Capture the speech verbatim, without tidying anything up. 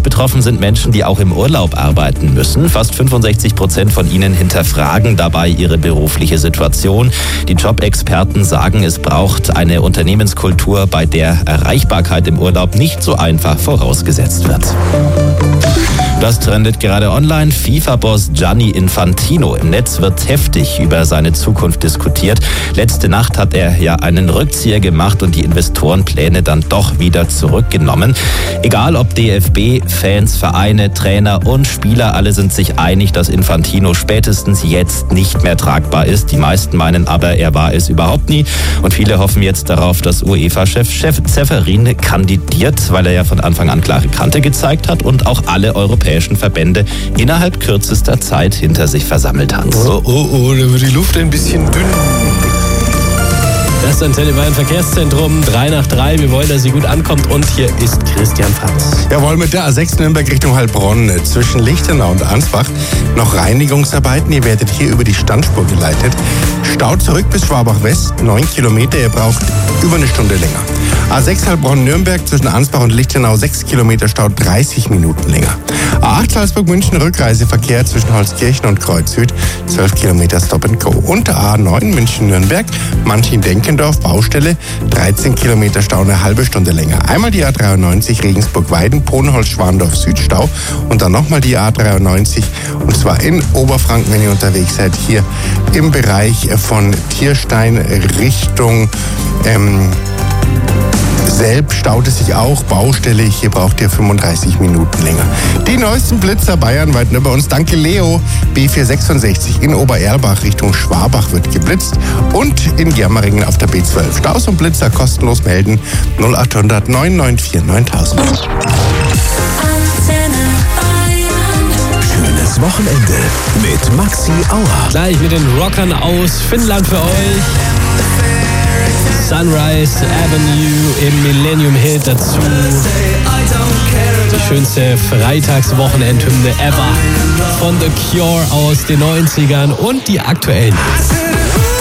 betroffen sind Menschen, die auch im Urlaub arbeiten müssen. Fast fünfundsechzig Prozent von ihnen hinterfragen dabei ihre berufliche Situation. Die Jobexperten sagen, es braucht eine Unternehmenskultur, bei der Erreichbarkeit im Urlaub nicht so einfach vorausgesetzt wird. Das trendet gerade online. FIFA-Boss Gianni Infantino. Im Netz wird heftig über seine Zukunft diskutiert. Letzte Nacht hat er ja einen Rückzieher gemacht und die Investorenpläne dann doch wieder zurückgenommen. Egal ob D F B, Fans, Vereine, Trainer und Spieler, alle sind sich einig, dass Infantino spätestens jetzt nicht mehr tragbar ist. Die meisten meinen aber, er war es überhaupt nie. Und viele hoffen jetzt darauf, dass UEFA-Chef Chef Ceferin kandidiert, weil er ja von Anfang an klare Kante gezeigt hat und auch alle europäischen Verbände innerhalb kürzester Zeit hinter sich versammelt hat. Oh, oh, oh, da wird die Luft ein bisschen dünn. Das ist Antenne Bayern Verkehrszentrum, drei nach drei. Wir wollen, dass sie gut ankommt. Und hier ist Christian Franz. Jawohl, mit der A sechs Nürnberg Richtung Heilbronn zwischen Lichtenau und Ansbach noch Reinigungsarbeiten. Ihr werdet hier über die Standspur geleitet. Stau zurück bis Schwabach West, neun Kilometer. Ihr braucht über eine Stunde länger. A sechs Heilbronn-Nürnberg zwischen Ansbach und Lichtenau, sechs Kilometer Stau, dreißig Minuten länger. A acht Salzburg-München Rückreiseverkehr zwischen Holzkirchen und Kreuz Süd, zwölf Kilometer Stop and Go. Und A neun München-Nürnberg, Manching-Denkendorf, Baustelle, dreizehn Kilometer Stau, eine halbe Stunde länger. Einmal die A dreiundneunzig Regensburg-Weiden, Ponholz-Schwandorf, Südstau und dann nochmal die A dreiundneunzig und zwar in Oberfranken, wenn ihr unterwegs seid, hier im Bereich von Tierstein Richtung ähm, Selb staut es sich auch, Baustelle, hier braucht ihr fünfunddreißig Minuten länger. Die neuesten Blitzer bayernweit über uns, danke Leo. B vierhundertsechsundsechzig in Obererlbach Richtung Schwabach wird geblitzt und in Germeringen auf der B zwölf. Staus und Blitzer kostenlos melden null acht hundert neun neun vier neuntausend. Schönes Wochenende mit Maxi Auer. Gleich mit den Rockern aus Finnland für euch. Sunrise Avenue im Millennium Hit dazu. Die schönste Freitagswochenendhymne ever von The Cure aus den neunzigern und die aktuellen Hits.